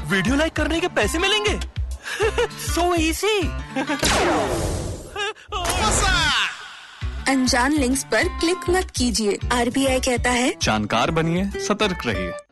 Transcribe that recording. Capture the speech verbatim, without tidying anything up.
Video like करने के पैसे मिलेंगे? So easy. अनजान लिंक्स पर क्लिक मत कीजिए। आरबीआई कहता है जानकार बनिए, सतर्क रहिए।